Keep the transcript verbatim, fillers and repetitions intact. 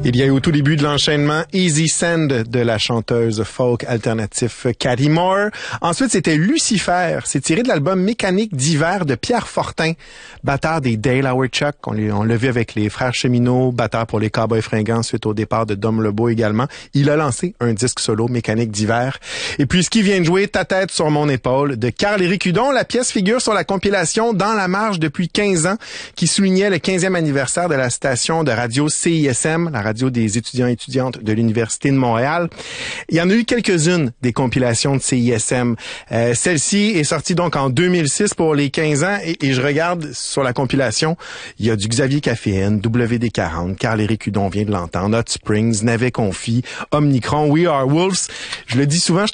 Il y a eu au tout début de l'enchaînement Easy Send de la chanteuse folk alternatif Cathy Moore. Ensuite, c'était Lucifer. C'est tiré de l'album Mécanique d'hiver de Pierre Fortin, batteur des Dale Howard Chuck. On, on l'a vu avec les frères Cheminot, batteur pour les Cowboys Fringants suite au départ de Dom Lebeau également. Il a lancé un disque solo Mécanique d'hiver. Et puis, ce qui vient de jouer Ta tête sur mon épaule de Carl-Éric Hudon. La pièce figure sur la compilation Dans la marge depuis quinze ans qui soulignait le quinzième anniversaire de la station de radio C I S M, la radio des étudiants et étudiantes de l'Université de Montréal. Il y en a eu quelques-unes des compilations de C I S M. Euh, celle-ci est sortie donc en deux mille six pour les quinze ans et, et je regarde sur la compilation, il y a du Xavier Caféine, W D quarante, Carl-Éric Hudon vient de l'entendre, Hot Springs, Navet Confi, Omnicron, We Are Wolves. Je le dis souvent, je